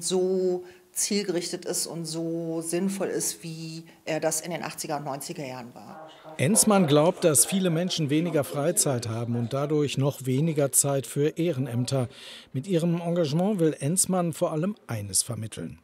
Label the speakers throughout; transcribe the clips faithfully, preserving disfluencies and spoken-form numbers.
Speaker 1: so zielgerichtet ist und so sinnvoll ist, wie er das in den achtziger und neunziger Jahren war.
Speaker 2: Enzmann glaubt, dass viele Menschen weniger Freizeit haben und dadurch noch weniger Zeit für Ehrenämter. Mit ihrem Engagement will Enzmann vor allem eines vermitteln.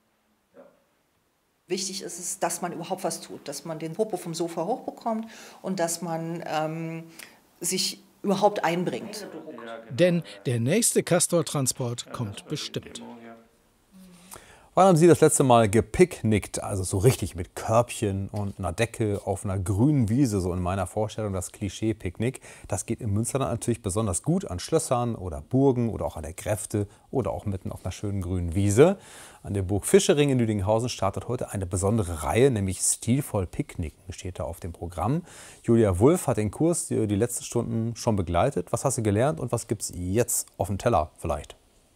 Speaker 1: Wichtig ist es, dass man überhaupt was tut, dass man den Popo vom Sofa hochbekommt und dass man ähm, sich überhaupt einbringt.
Speaker 2: Denn der nächste Castor-Transport kommt bestimmt.
Speaker 3: Wann haben Sie das letzte Mal gepicknickt, also so richtig mit Körbchen und einer Decke auf einer grünen Wiese, so in meiner Vorstellung das Klischee-Picknick. Das geht im Münsterland natürlich besonders gut an Schlössern oder Burgen oder auch an der Gräfte oder auch mitten auf einer schönen grünen Wiese. An der Burg Fischering in Lüdinghausen startet heute eine besondere Reihe, nämlich Stilvoll Picknicken steht da auf dem Programm. Julia Wulff hat den Kurs die, die letzten Stunden schon begleitet. Was hast du gelernt und was gibt es jetzt auf dem Teller vielleicht?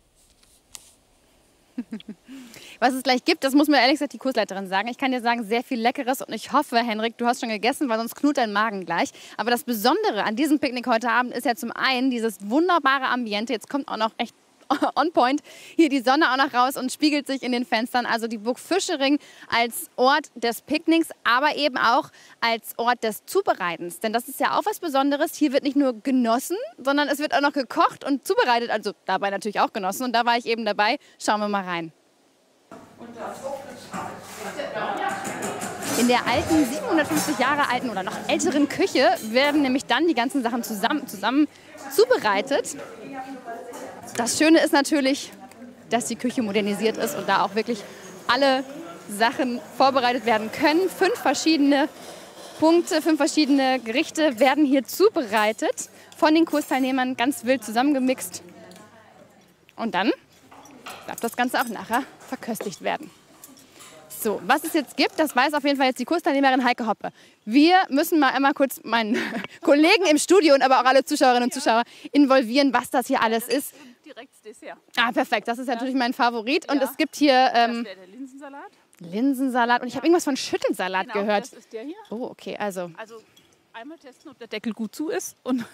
Speaker 4: Was es gleich gibt, das muss mir ehrlich gesagt die Kursleiterin sagen. Ich kann dir sagen, sehr viel Leckeres und ich hoffe, Henrik, du hast schon gegessen, weil sonst knurrt dein Magen gleich. Aber das Besondere an diesem Picknick heute Abend ist ja zum einen dieses wunderbare Ambiente. Jetzt kommt auch noch echt on point hier die Sonne auch noch raus und spiegelt sich in den Fenstern. Also die Burg Fischering als Ort des Picknicks, aber eben auch als Ort des Zubereitens. Denn das ist ja auch was Besonderes. Hier wird nicht nur genossen, sondern es wird auch noch gekocht und zubereitet. Also dabei natürlich auch genossen. Und da war ich eben dabei. Schauen wir mal rein. In der alten, siebenhundertfünfzig Jahre alten oder noch älteren Küche werden nämlich dann die ganzen Sachen zusammen, zusammen zubereitet. Das Schöne ist natürlich, dass die Küche modernisiert ist und da auch wirklich alle Sachen vorbereitet werden können. Fünf verschiedene Punkte, fünf verschiedene Gerichte werden hier zubereitet, von den Kursteilnehmern ganz wild zusammengemixt. Und dann darf das Ganze auch nachher verköstigt werden. So, was es jetzt gibt, das weiß auf jeden Fall jetzt die Kursteilnehmerin Heike Hoppe. Wir müssen mal einmal kurz meinen Kollegen im Studio und aber auch alle Zuschauerinnen und Zuschauer involvieren, was das hier alles ist.
Speaker 5: Direkt Dessert.
Speaker 4: Ah, perfekt, das ist
Speaker 5: ja.
Speaker 4: natürlich mein Favorit. Und
Speaker 5: ja.
Speaker 4: es gibt hier ähm,
Speaker 5: das wäre der Linsensalat.
Speaker 4: Linsensalat und ich habe irgendwas von Schüttelsalat
Speaker 5: genau,
Speaker 4: gehört.
Speaker 5: Das ist der hier.
Speaker 4: Oh, okay, also.
Speaker 5: Also einmal testen, ob der Deckel gut zu ist und,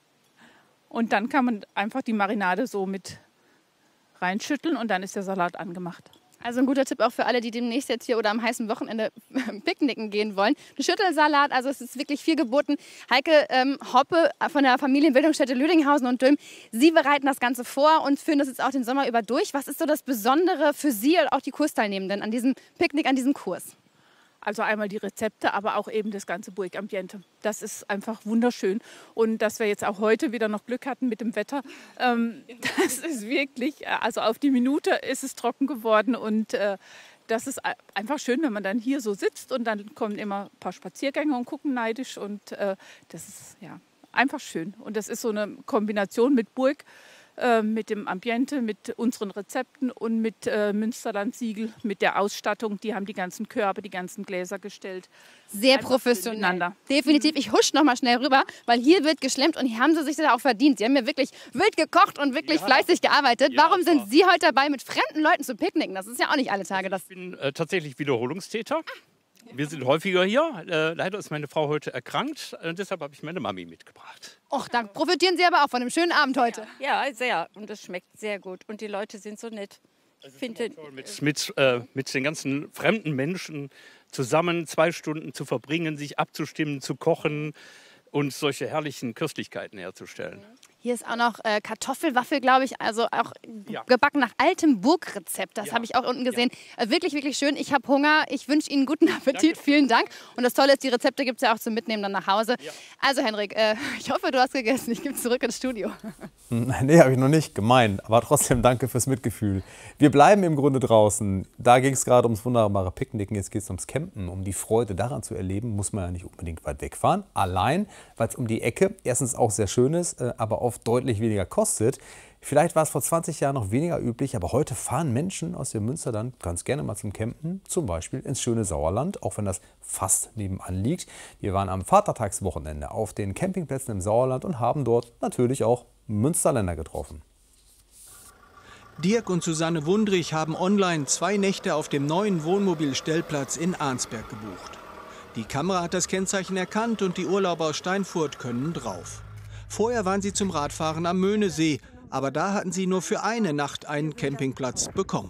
Speaker 5: und dann kann man einfach die Marinade so mit reinschütteln und dann ist der Salat angemacht.
Speaker 4: Also ein guter Tipp auch für alle, die demnächst jetzt hier oder am heißen Wochenende picknicken gehen wollen. Ein Schüttelsalat, also es ist wirklich viel geboten. Heike ähm, Hoppe von der Familienbildungsstätte Lüdinghausen und Dülmen, Sie bereiten das Ganze vor und führen das jetzt auch den Sommer über durch. Was ist so das Besondere für Sie und auch die Kursteilnehmenden an diesem Picknick, an diesem Kurs?
Speaker 5: Also einmal die Rezepte, aber auch eben das ganze Burgambiente. Das ist einfach wunderschön. Und dass wir jetzt auch heute wieder noch Glück hatten mit dem Wetter, ähm, das ist wirklich, also auf die Minute ist es trocken geworden. Und äh, das ist einfach schön, wenn man dann hier so sitzt und dann kommen immer ein paar Spaziergänger und gucken neidisch. Und äh, das ist ja einfach schön. Und das ist so eine Kombination mit Burg, mit dem Ambiente, mit unseren Rezepten und mit äh, Münsterland-Siegel, mit der Ausstattung. Die haben die ganzen Körbe, die ganzen Gläser gestellt.
Speaker 4: Sehr einfach professionell. Definitiv. Ich husch noch mal schnell rüber, weil hier wird geschlemmt und hier haben sie sich das auch verdient. Sie haben ja wirklich wild gekocht und wirklich ja. fleißig gearbeitet. Ja, Warum sind Sie heute dabei, mit fremden Leuten zu picknicken? Das ist ja auch nicht alle Tage. Das
Speaker 6: ich bin äh, tatsächlich Wiederholungstäter. Wir sind häufiger hier. Äh, leider ist meine Frau heute erkrankt. Äh, deshalb habe ich meine Mami mitgebracht.
Speaker 4: Och, da profitieren Sie aber auch von einem schönen Abend heute.
Speaker 7: Ja, ja, sehr. Und es schmeckt sehr gut. Und die Leute sind so nett.
Speaker 6: Ich finde mit, mit, äh, mit den ganzen fremden Menschen zusammen zwei Stunden zu verbringen, sich abzustimmen, zu kochen und solche herrlichen Köstlichkeiten herzustellen.
Speaker 4: Hier ist auch noch äh, Kartoffelwaffel, glaube ich, also auch ja. gebacken nach altem Burgrezept. Das ja. habe ich auch unten gesehen. Ja. Äh, wirklich, wirklich schön. Ich habe Hunger. Ich wünsche Ihnen guten Appetit. Danke. Vielen Dank. Und das Tolle ist, die Rezepte gibt es ja auch zum Mitnehmen dann nach Hause. Ja. Also Henrik, äh, ich hoffe, du hast gegessen. Ich gebe zurück ins Studio.
Speaker 3: Nee, habe ich noch nicht. Gemein. Aber trotzdem danke fürs Mitgefühl. Wir bleiben im Grunde draußen. Da ging es gerade ums wunderbare Picknicken. Jetzt geht es ums Campen. Um die Freude daran zu erleben, muss man ja nicht unbedingt weit wegfahren. Allein, weil es um die Ecke erstens auch sehr schön ist, aber oft deutlich weniger kostet. Vielleicht war es vor zwanzig Jahren noch weniger üblich, aber heute fahren Menschen aus dem Münsterland ganz gerne mal zum Campen, zum Beispiel ins schöne Sauerland, auch wenn das fast nebenan liegt. Wir waren am Vatertagswochenende auf den Campingplätzen im Sauerland und haben dort natürlich auch Münsterländer getroffen.
Speaker 8: Dirk und Susanne Wundrich haben online zwei Nächte auf dem neuen Wohnmobilstellplatz in Arnsberg gebucht. Die Kamera hat das Kennzeichen erkannt und die Urlauber aus Steinfurt können drauf. Vorher waren sie zum Radfahren am Möhnesee, aber da hatten sie nur für eine Nacht einen Campingplatz bekommen.